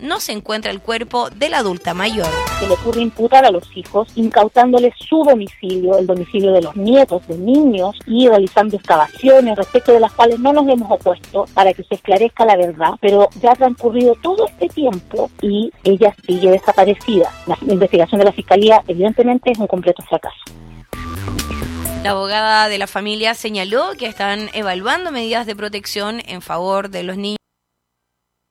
no se encuentra el cuerpo de la adulta mayor. Se le ocurre imputar a los hijos, incautándoles su domicilio, el domicilio de los nietos, de niños, y realizando excavaciones respecto de las cuales no nos hemos opuesto para que se esclarezca la verdad, pero ya ha transcurrido todo este tiempo y ella sigue desaparecida. La investigación de la Fiscalía evidentemente es un completo fracaso. La abogada de la familia señaló que están evaluando medidas de protección en favor de los niños